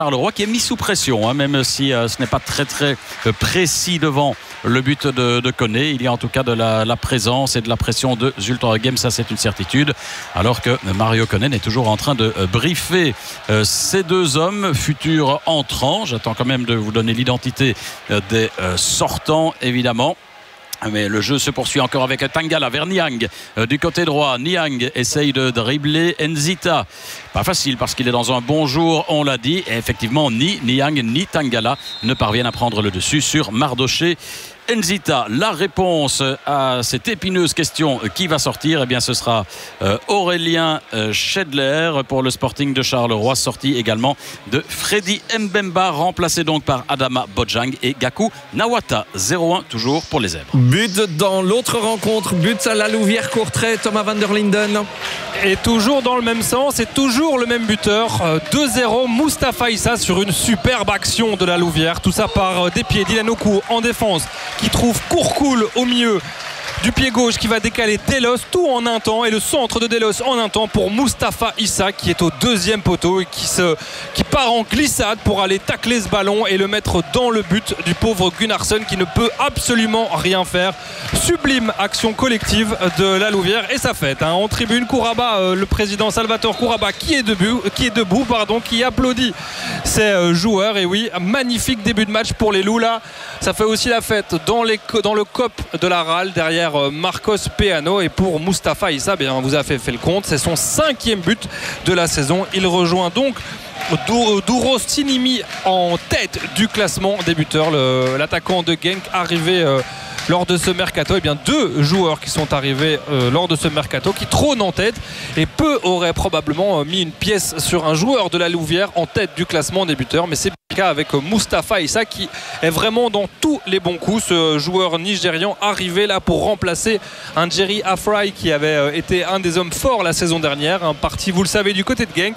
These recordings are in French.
Charleroi qui est mis sous pression, hein, même si ce n'est pas très précis devant le but de Koné. Il y a en tout cas de la présence et de la pression de Zulte Waregem, ça c'est une certitude, alors que Mario Konen est toujours en train de briefer ces deux hommes futurs entrants. J'attends quand même de vous donner l'identité des sortants évidemment. Mais le jeu se poursuit encore avec Tangala vers Niang du côté droit. Niang essaye de dribbler Nzita. Pas facile parce qu'il est dans un bon jour, on l'a dit. Et effectivement, ni Niang ni Tangala ne parviennent à prendre le dessus sur Mardoché Nzita. La réponse à cette épineuse question qui va sortir, eh bien ce sera Aurélien Schedler pour le Sporting de Charleroi, sorti également de Freddy Mbemba, remplacé donc par Adama Bojang et Gakou Nawata. 0-1 toujours pour les Zèbres. But dans l'autre rencontre, but à la Louvière-Courtrai, Thomas van der Linden. Et toujours dans le même sens, et toujours le même buteur. 2-0, Mustapha Issa sur une superbe action de la Louvière. Tout ça par des pieds d'Ilanoku en défense, qui trouve Kourkoul au milieu du pied gauche, qui va décaler Delos, tout en un temps, et le centre de Delos en un temps pour Mustapha Issa qui est au deuxième poteau et qui part en glissade pour aller tacler ce ballon et le mettre dans le but du pauvre Gunnarsson qui ne peut absolument rien faire. Sublime action collective de la Louvière et ça fête, hein. En tribune, Kouraba, le président Salvatore Kouraba qui est debout, qui applaudit ses joueurs. Et oui, magnifique début de match pour les Loulas. Ça fait aussi la fête dans le COP de la RAL derrière Marcos Peano. Et pour Mustapha Issa, bien, vous avez fait le compte, c'est son 5e but de la saison. Il rejoint donc Douro Sinimi en tête du classement des buteurs, l'attaquant de Genk arrivé lors de ce mercato. Et bien deux joueurs qui sont arrivés lors de ce mercato qui trônent en tête, et peu auraient probablement mis une pièce sur un joueur de la Louvière en tête du classement des buteurs, mais c'est le cas avec Mustapha Issa qui est vraiment dans tous les bons coups, ce joueur nigérian arrivé là pour remplacer un Jerry Afrai qui avait été un des hommes forts la saison dernière, un parti, vous le savez, du côté de Genk.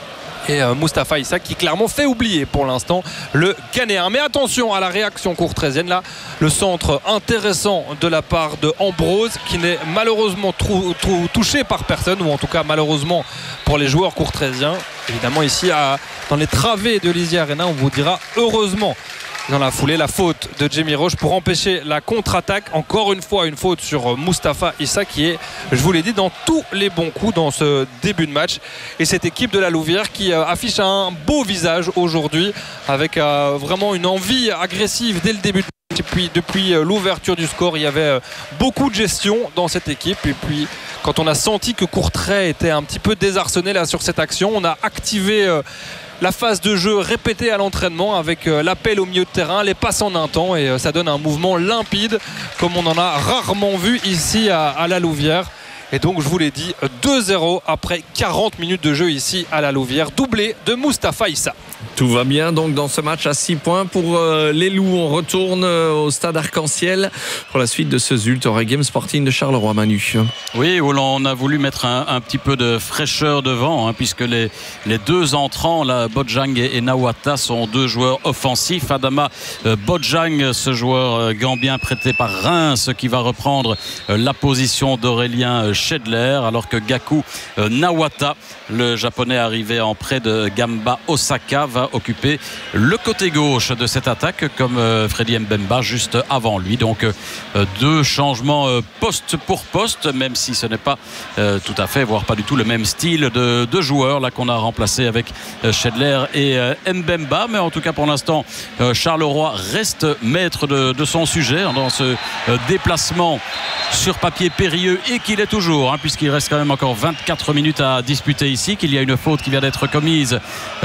Et Mustapha Issa qui clairement fait oublier pour l'instant le Ghanéen. Mais attention à la réaction courtraisienne là, le centre intéressant de la part de Ambrose qui n'est malheureusement touché par personne, ou en tout cas malheureusement pour les joueurs courtraisiens. Évidemment ici dans les travées de l'Easy Arena, on vous dira heureusement. Dans la foulée, la faute de Jamie Roche pour empêcher la contre-attaque. Encore une fois, une faute sur Mustapha Issa qui est, je vous l'ai dit, dans tous les bons coups dans ce début de match. Et cette équipe de la Louvière qui affiche un beau visage aujourd'hui avec vraiment une envie agressive dès le début de match. Et puis depuis l'ouverture du score, il y avait beaucoup de gestion dans cette équipe. Et puis quand on a senti que Courtrai était un petit peu désarçonné là sur cette action, on a activé la phase de jeu répétée à l'entraînement avec l'appel au milieu de terrain, les passes en un temps, et ça donne un mouvement limpide comme on en a rarement vu ici à la Louvière. Et donc je vous l'ai dit, 2-0 après 40 minutes de jeu ici à la Louvière, doublé de Mustapha Issa. Tout va bien donc dans ce match à 6 points pour les Loups. On retourne au stade Arc-en-Ciel pour la suite de ce Zulte Waregem Sporting de Charleroi, Manu. Oui, où l'on a voulu mettre un petit peu de fraîcheur devant, hein, puisque les deux entrants, là, Bojang et Nawata, sont deux joueurs offensifs. Adama Bojang, ce joueur gambien prêté par Reims, qui va reprendre la position d'Aurélien Schedler, alors que Gakou Nawata, le japonais arrivé en prêt de Gamba Osaka, va occuper le côté gauche de cette attaque comme Freddy Mbemba juste avant lui. Donc deux changements poste pour poste, même si ce n'est pas tout à fait, voire pas du tout le même style de joueurs là qu'on a remplacé avec Schedler et Mbemba. Mais en tout cas pour l'instant, Charleroi reste maître de son sujet dans ce déplacement sur papier périlleux, et qu'il est toujours, hein, puisqu'il reste quand même encore 24 minutes à disputer ici, qu'il y a une faute qui vient d'être commise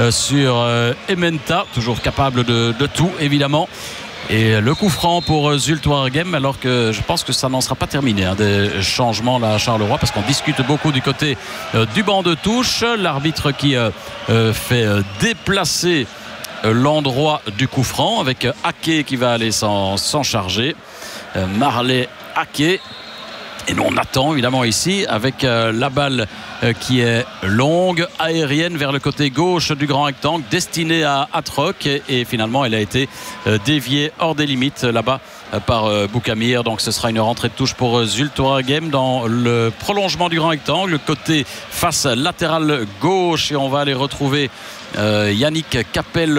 sur Ementa, toujours capable de tout évidemment. Et le coup franc pour Zulte Waregem, alors que je pense que ça n'en sera pas terminé, hein, des changements là à Charleroi, parce qu'on discute beaucoup du côté du banc de touche. L'arbitre qui fait déplacer l'endroit du coup franc avec Ake qui va aller s'en charger. Marley Ake Et nous on attend évidemment ici avec la balle qui est longue, aérienne vers le côté gauche du grand rectangle, destinée à Atroc, et finalement elle a été déviée hors des limites là-bas par Boukamir. Donc ce sera une rentrée de touche pour Zulte Waregem dans le prolongement du grand rectangle, le côté face latéral gauche, et on va aller retrouver Yannick Capel